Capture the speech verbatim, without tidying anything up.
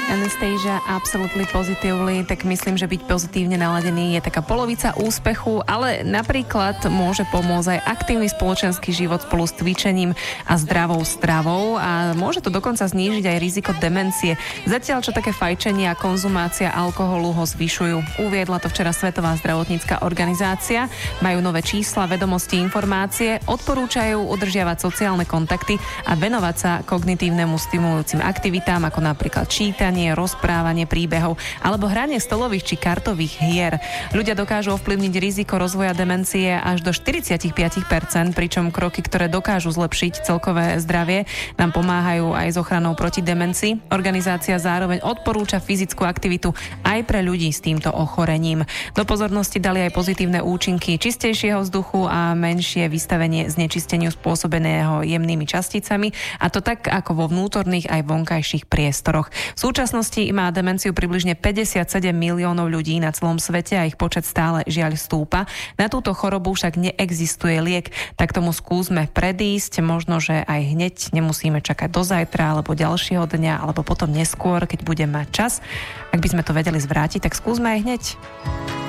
Anastasia, Absolutely Positively, tak myslím, že byť pozitívne naladený je taká polovica úspechu, ale napríklad môže pomôcť aj aktívny spoločenský život spolu s cvičením a zdravou stravou a môže to dokonca znížiť aj riziko demencie. Zatiaľ, čo také fajčenie a konzumácia alkoholu ho zvyšujú. Uviedla to včera Svetová zdravotnícka organizácia. Majú nové čísla, vedomosti, informácie, odporúčajú udržiavať sociálne kontakty a venovať sa kognitívnemu stimulujúcim aktivitám, ako napríklad čítanie, rozprávanie príbehov alebo hranie stolových či kartových hier. Ľudia dokážu ovplyvniť riziko rozvoja demencie až do štyridsaťpäť percent, pričom kroky, ktoré dokážu zlepšiť celkové zdravie, nám pomáhajú aj s ochranou proti demencii. Organizácia zároveň odporúča fyzickú aktivitu aj pre ľudí s týmto ochorením. Do pozornosti dali aj pozitívne účinky čistejšieho vzduchu a menšie vystavenie znečisteniu spôsobeného jemnými časticami, a to tak ako vo vnútorných aj vonkajších priestoroch. V súčasnosti má demenciu približne päťdesiatsedem miliónov ľudí na celom svete a ich počet stále žiaľ stúpa. Na túto chorobu však neexistuje liek, tak tomu skúsme predísť, možno, že aj hneď, nemusíme čakať do zajtra alebo ďalšieho dňa, alebo potom neskôr, keď budeme mať čas. Ak by sme to vedeli zvrátiť, tak skúsme aj hneď.